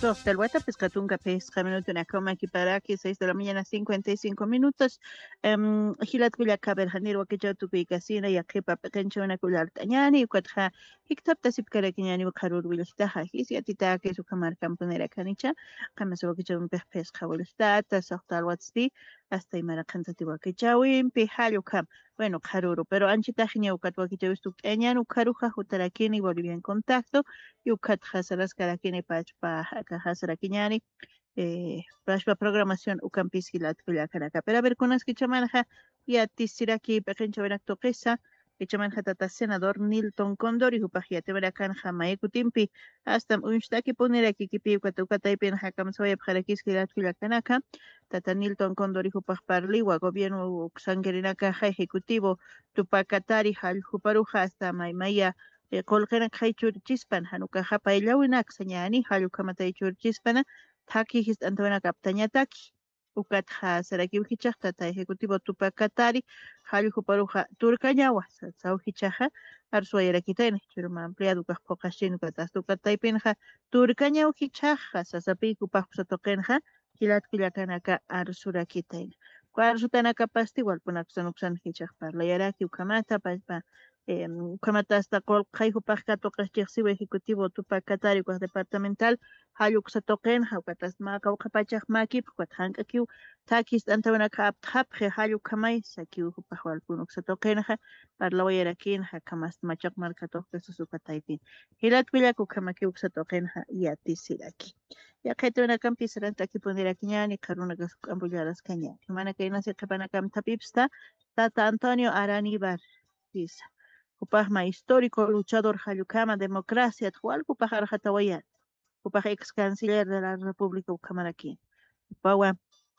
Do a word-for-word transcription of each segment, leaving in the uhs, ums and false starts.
hasta el Guata, Pescatunca, Pesca, Minuto, una coma aquí para aquí, seis de la mañana, cincuenta y cinco minutos. Um, Gilat Kuya Kaber Hanir, que yo tuve casina y aquí para pequeño una cular tañani, cuatro, Hictap Tasip Karakiani, Karur Wilstaha, Hisia Tita, que su camar camponera canicha, Kamaso que yo un pez pesca Wilstata, Sahtal Watsti, hasta Imarakanzatiwa que Jawin, Pihalio Kam. Bueno, Karuru, pero Anchita Ginia Ukatwa que yo estuve Eñan, Ukaruja, Jutarakini, Bolivia en contacto. Yucat Hasaras Karakini Pachpa Hasarakiñani, eh, Pachpa programación Ucampis Gilat Kuyakaraka. Pero a ver, con las que chamanja y a Tisiraki Pekencho Toquesa, que chamanja tata senador Nilton Condor y Upajia Teberakan Jamaeku Timpi, hasta Unstaki Puneraki Kipi Katukataipen Hakam Soya Parakis Gilat Kuyakanaka, tata Nilton Condor y Upajparliwa, gobierno Xangerinaka ejecutivo, Tupacatari Hal Juparuja hasta Maimaya. Kolkana khay churchispan hanuka hapayllawinak sañani hallu kamatay churchispana taki his antawana kaptañataki ukat ha saraki uhichaqta ta ejecutivo Tupacatari hallu huparuja turkañawa sauhichaja arsuayrakitayna churma ampliado kaq poqashinu katas tukataypinja turkaña uhichaja sasapi kupaqsa toqenja kilat killakanaka arsurakitayna arsutanaka pasti walpunakusan uksan hichaq parlayaraki ukamata paspa Kamata hasta col Jaihu Pajato Caschixivo Ejecutivo Tupacatari departamental Hayuk Satoken Haukatas Maka Ukapachak Makip Quathankakiu Takis Antawana Kap Tapje Hayuk Kamai Sakiu Pahual Punuk Satokenha Parlawayarakin Hakamas Machak Markato Susukataipin Hilat Villaku Kamakiuk Satokenha Yatisiraki Yaketuna Campis Rantaki Ponderakiñani Karuna Cambuyaras Caña Humana Kaina Sekapanakam Tapipsta Tata Antonio Aranibar Pisa Upahma histórico luchador Hayukama, democracia, Tual Kupahar Hatawayat, Upah ex canciller de la República Ucamaraqui, Upawa,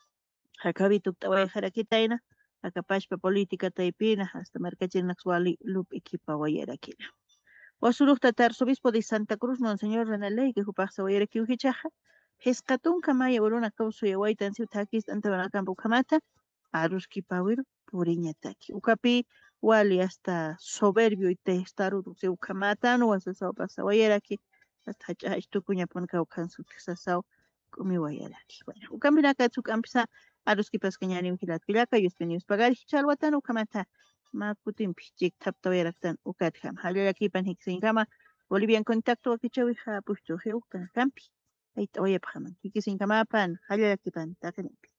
Hakabituk Taway Harakitaina, Akapashpa política taipina, hasta Mercachin Naxuali, Lup Equipawayeraquina. Wasuruk Tatar, obispo de Santa Cruz, Monseñor Renalei, que Upah Sawayeraki Uhichaja, Heskatun Kamaya Uruna Kausu Yawaitan Siutakis, Antabanacampo Kamata, Aruski Pawir, Puriñataki, Ukapi. Wali hasta soberbio y testarudo se ukamata no se sao pasa aquí hasta ya esto cuña pon caucan su sao comi aquí bueno ukamina ka su campisa a los que pascañani ukilat pilaka y espenios pagar chalwatan ukamata ma kutim pichik taptaweraktan ukatham halaki pan hiksin kama Bolivia en contacto aquí chawija puesto heu campi ahí oye pajaman hiksin kama pan halaki pan takenempi